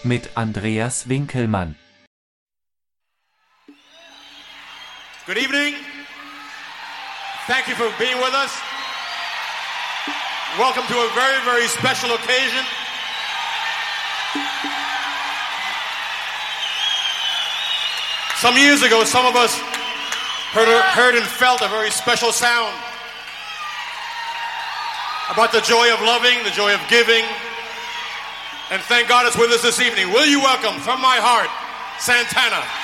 mit Andreas Winkelmann. Good evening. Thank you for being with us. Welcome to a very, very special occasion. Some years ago, some of us heard and felt a very special sound about the joy of loving, the joy of giving, and thank God it's with us this evening. Will you welcome from my heart, Santana.